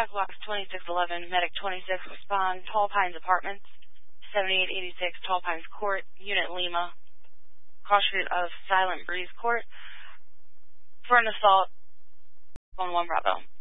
5 blocks 2611, Medic 26, respond, Tall Pines Apartments, 7886 Tall Pines Court, Unit Lima, cross street of Silent Breeze Court, for an assault on 1 Bravo.